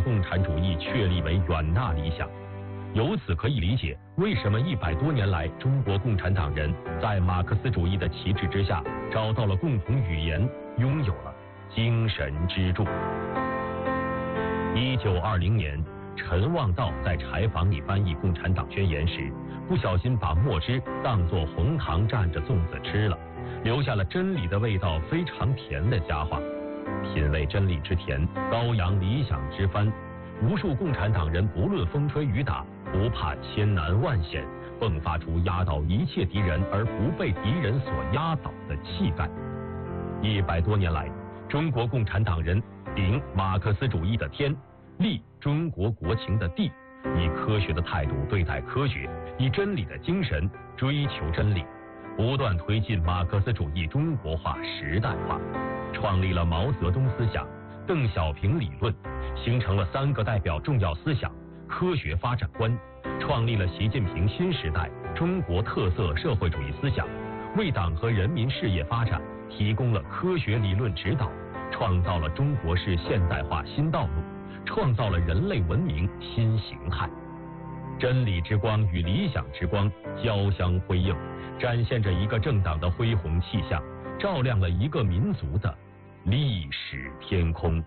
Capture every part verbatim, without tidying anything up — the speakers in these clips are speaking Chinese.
共产主义确立为远大理想。由此可以理解为什么一百多年来中国共产党人在马克思主义的旗帜之下找到了共同语言，拥有了精神支柱。一九二零年，陈望道在柴房里翻译共产党宣言时，不小心把墨汁当作红糖蘸着粽子吃了，留下了真理的味道非常甜的佳话。品味真理之甜，高扬理想之帆，无数共产党人不论风吹雨打，不怕千难万险，迸发出压倒一切敌人而不被敌人所压倒的气概。一百多年来，中国共产党人顶马克思主义的天，立中国国情的地，以科学的态度对待科学，以真理的精神追求真理，不断推进马克思主义中国化时代化，创立了毛泽东思想、邓小平理论，形成了三个代表重要思想、科学发展观，创立了习近平新时代中国特色社会主义思想，为党和人民事业发展提供了科学理论指导，创造了中国式现代化新道路，创造了人类文明新形态。真理之光与理想之光交相辉映，展现着一个政党的恢宏气象，照亮了一个民族的历史天空。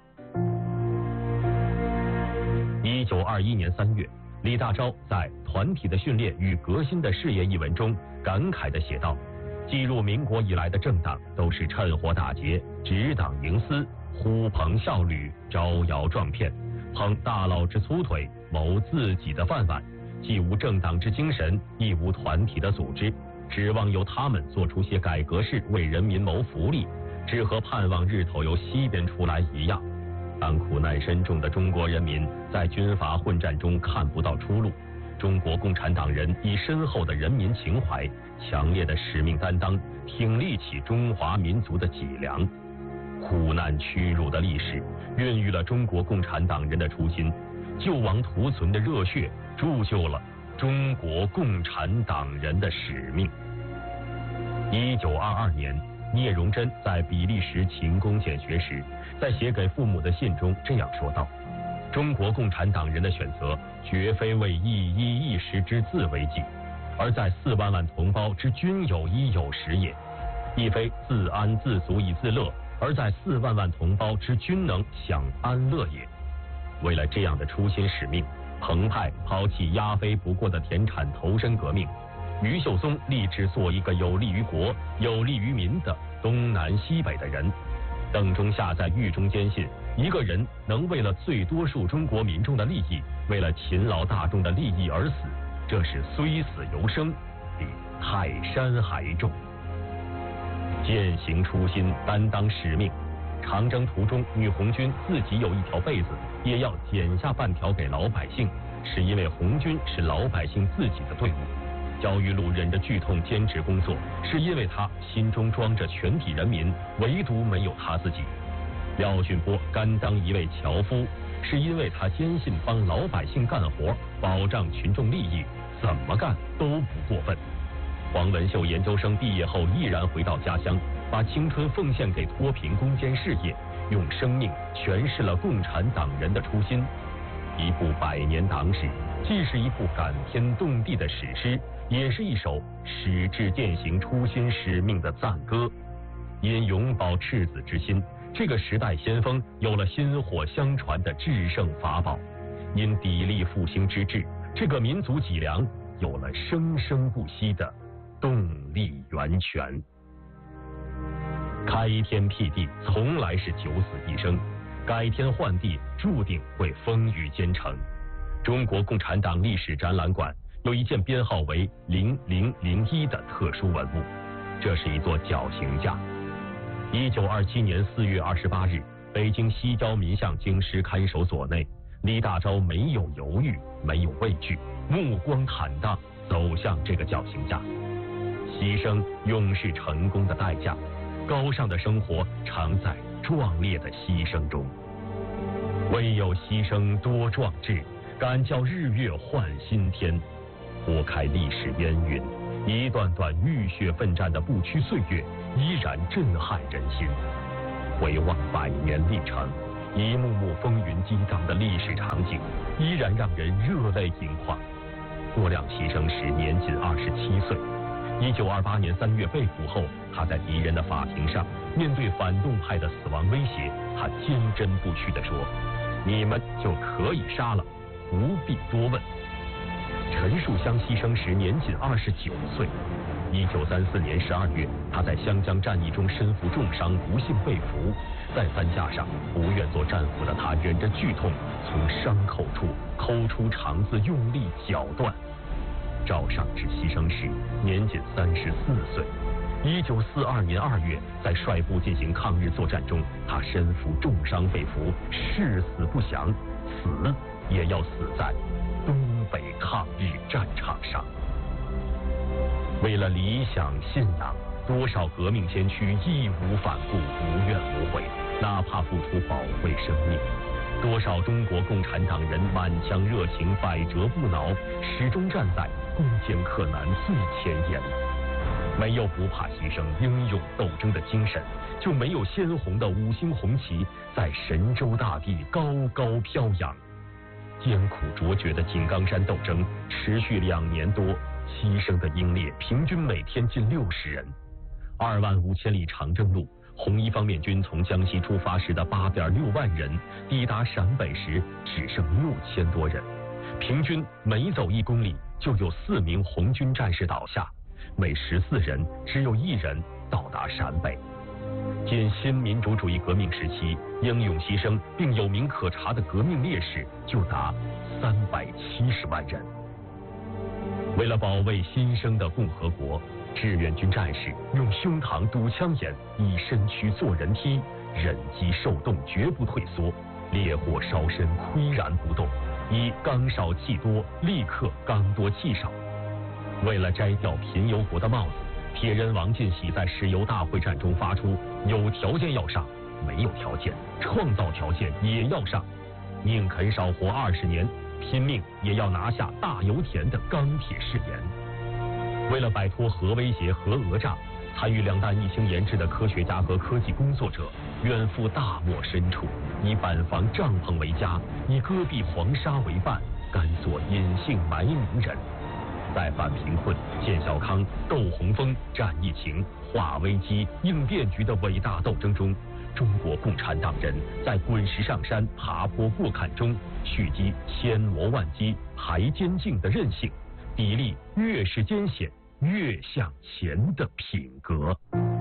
一九二一年三月，李大钊在《团体的训练与革新的事业》一文中感慨地写道：进入民国以来的政党都是趁火打劫、执党营私、呼朋效旅、招摇撞骗，捧大佬之粗腿，谋自己的饭碗，既无政党之精神，亦无团体的组织，指望由他们做出些改革事，为人民谋福利，只和盼望日头由西边出来一样。当苦难深重的中国人民在军阀混战中看不到出路，中国共产党人以深厚的人民情怀、强烈的使命担当，挺立起中华民族的脊梁。苦难屈辱的历史孕育了中国共产党人的初心，救亡图存的热血铸就了中国共产党人的使命。一九二二年，聂荣臻在比利时勤工俭学时，在写给父母的信中这样说道：中国共产党人的选择绝非为一衣一食之自为己，而在四万万同胞之均有衣有食也；亦非自安自足以自乐，而在四万万同胞之均能享安乐也。为了这样的初心使命，彭湃抛弃压非不过的田产投身革命，余秀松立志做一个有利于国、有利于民的东南西北的人。邓中夏在狱中坚信，一个人能为了最多数中国民众的利益，为了勤劳大众的利益而死，这是虽死犹生，比泰山还重。践行初心，担当使命。长征途中，女红军自己有一条被子，也要剪下半条给老百姓，是因为红军是老百姓自己的队伍。焦裕禄忍着剧痛坚持工作，是因为他心中装着全体人民，唯独没有他自己。廖俊波甘当一位樵夫，是因为他坚信帮老百姓干活，保障群众利益，怎么干都不过分。黄文秀研究生毕业后毅然回到家乡，把青春奉献给脱贫攻坚事业，用生命诠释了共产党人的初心。一部百年党史，既是一部感天动地的史诗，也是一首矢志践行初心使命的赞歌。因永葆赤子之心，这个时代先锋有了薪火相传的制胜法宝；因砥砺复兴之志，这个民族脊梁有了生生不息的动力源泉。开天辟地从来是九死一生，改天换地注定会风雨兼程。中国共产党历史展览馆有一件编号为零零零一的特殊文物，这是一座绞刑架。一九二七年四月二十八日，北京西郊民巷京师看守所内，李大钊没有犹豫，没有畏惧，目光坦荡走向这个绞刑架。牺牲永是成功的代价，高尚的生活常在壮烈的牺牲中。唯有牺牲多壮志，敢叫日月换新天。拨开历史烟云，一段段浴血奋战的不屈岁月依然震撼人心。回望百年历程， 一幕幕风云激荡的历史场景，依然让人热泪盈眶。郭亮牺牲时年仅二十七岁。一九二八年三月被捕后，他在敌人的法庭上，面对反动派的死亡威胁，他坚贞不屈地说：“你们就可以杀了，不必多问。”陈树湘牺牲时年仅二十九岁。一九三四年十二月，他在湘江战役中身负重伤，不幸被俘。在担架上，不愿做战俘的他忍着剧痛，从伤口处抠出肠子，用力绞断。赵尚志牺牲时年仅三十四岁。一九四二年二月，在率部进行抗日作战中，他身负重伤被俘，誓死不降，死也要死在东北抗日战场上。为了理想信仰，多少革命先驱义无反顾，无怨无悔，哪怕付出宝贵生命。多少中国共产党人满腔热情，百折不挠，始终站在攻坚克难最前沿。没有不怕牺牲、英勇斗争的精神，就没有鲜红的五星红旗在神州大地高高飘扬。艰苦卓绝的井冈山斗争持续两年多，牺牲的英烈平均每天近六十人。二万五千里长征路，红一方面军从江西出发时的八点六万人，抵达陕北时只剩六千多人，平均每走一公里就有四名红军战士倒下，每十四人只有一人到达陕北。仅新民主主义革命时期，英勇牺牲并有名可查的革命烈士就达三百七十万人。为了保卫新生的共和国，志愿军战士用胸膛堵枪眼，以身躯做人梯，忍饥受冻绝不退缩，烈火烧身岿然不动，以刚少气多，立刻刚多气少。为了摘掉贫油国的帽子，铁人王进喜在石油大会战中发出有条件要上，没有条件创造条件也要上，宁肯少活二十年，拼命也要拿下大油田的钢铁誓言。为了摆脱核威胁、核讹诈，参与两弹一星研制的科学家和科技工作者远赴大漠深处，以板房帐篷为家，以戈壁黄沙为伴，甘做隐姓埋名人。在反贫困、建小康、斗洪峰、战疫情、化危机、应变局的伟大斗争中，中国共产党人在滚石上山、爬坡过坎中蓄积千磨万击、排坚劲的韧性，砥砺越是艰险越向前的品格。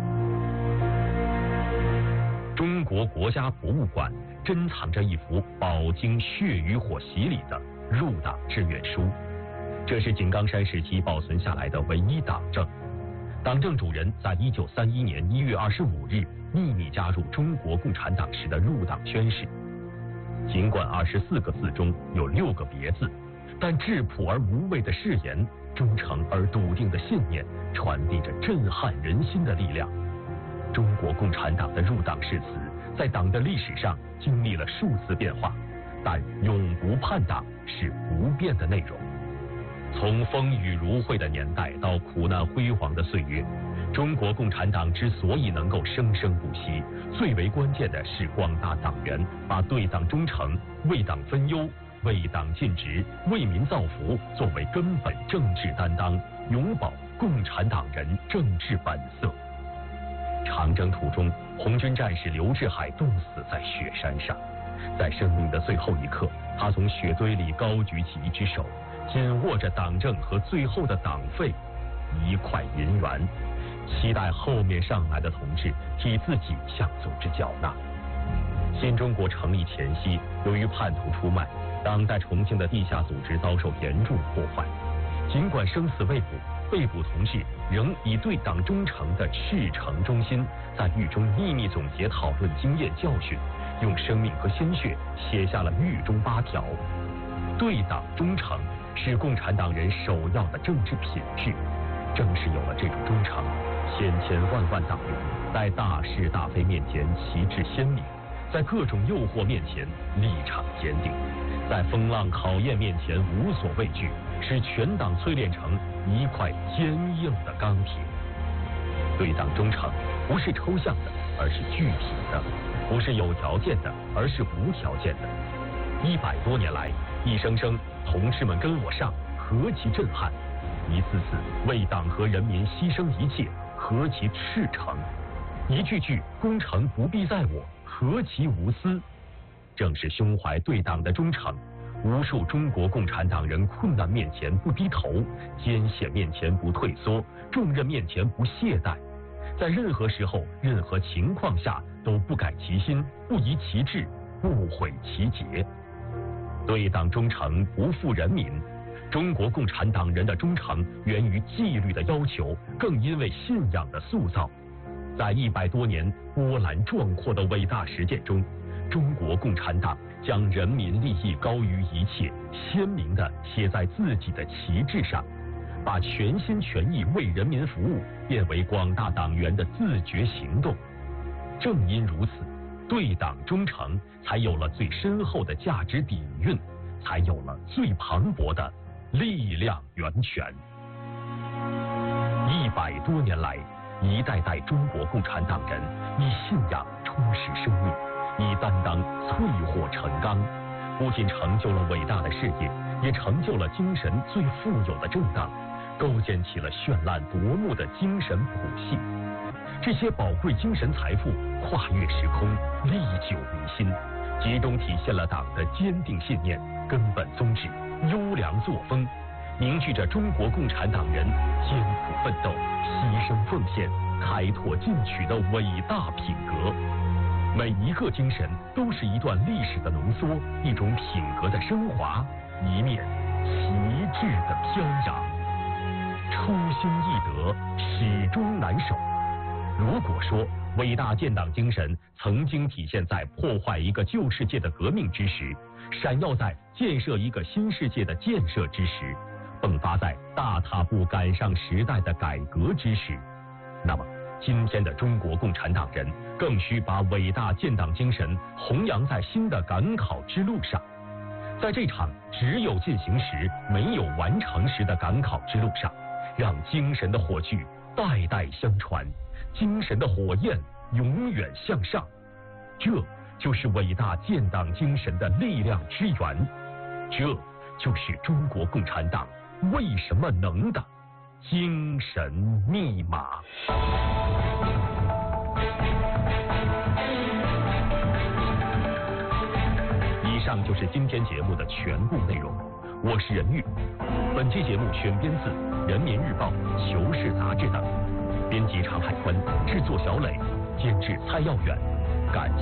中国国家博物馆珍藏着一幅饱经血与火洗礼的入党志愿书，这是井冈山时期保存下来的唯一党证。党证主人在一九三一年一月二十五日秘密加入中国共产党时的入党宣誓。尽管二十四个字中有六个别字，但质朴而无畏的誓言，忠诚而笃定的信念，传递着震撼人心的力量。中国共产党的入党誓词在党的历史上经历了数次变化，但永不叛党是不变的内容。从风雨如晦的年代到苦难辉煌的岁月，中国共产党之所以能够生生不息，最为关键的是广大党员把对党忠诚、为党分忧、为党尽职、为民造福作为根本政治担当，永葆共产党人政治本色。长征途中，红军战士刘志海冻死在雪山上，在生命的最后一刻，他从雪堆里高举起一只手，紧握着党证和最后的党费，一块银元，期待后面上来的同志替自己向组织缴纳。新中国成立前夕，由于叛徒出卖，党在重庆的地下组织遭受严重破坏。尽管生死未卜，被捕同志仍以对党忠诚的赤诚忠心，在狱中秘密总结讨论经验教训，用生命和鲜血写下了狱中八条。对党忠诚是共产党人首要的政治品质。正是有了这种忠诚，千千万万党员在大是大非面前旗帜鲜明，在各种诱惑面前立场坚定，在风浪考验面前无所畏惧，使全党淬炼成一块坚硬的钢铁。对党忠诚不是抽象的， 而是具体的；不是有条件的，而是无条件的。一百多年来，一声声“同志们跟我上”，何其震撼！一次次为党和人民牺牲一切，何其赤诚！一句句“功成不必在我”，何其无私！正是胸怀对党的忠诚，无数中国共产党人困难面前不低头，艰险面前不退缩，重任面前不懈怠，在任何时候、任何情况下都不改其心，不移其志，不毁其节。对党忠诚，不负人民。中国共产党人的忠诚源于纪律的要求，更因为信仰的塑造。在一百多年波澜壮阔的伟大实践中，中国共产党将人民利益高于一切，鲜明地写在自己的旗帜上，把全心全意为人民服务变为广大党员的自觉行动。正因如此，对党忠诚才有了最深厚的价值底蕴，才有了最磅礴的力量源泉。一百多年来，一代代中国共产党人以信仰充实生命，以担当淬火成钢，不仅成就了伟大的事业，也成就了精神最富有的正当，构建起了绚烂夺目的精神谱系。这些宝贵精神财富跨越时空，历久弥新，集中体现了党的坚定信念、根本宗旨、优良作风，凝聚着中国共产党人艰苦奋斗、牺牲奉献、开拓进取的伟大品格。每一个精神都是一段历史的浓缩，一种品格的升华，一面旗帜的飘扬。初心易得，始终难守。如果说伟大建党精神曾经体现在破坏一个旧世界的革命之时，闪耀在建设一个新世界的建设之时，迸发在大踏步赶上时代的改革之时，那么今天的中国共产党人更需把伟大建党精神弘扬在新的赶考之路上。在这场只有进行时没有完成时的赶考之路上，让精神的火炬代代相传，精神的火焰永远向上。这就是伟大建党精神的力量之源，这就是中国共产党为什么能的精神密码。以上就是今天节目的全部内容，我是任玉。本期节目选编自《人民日报》《求是》杂志等，编辑常海坤，制作小磊，监制蔡耀远。感谢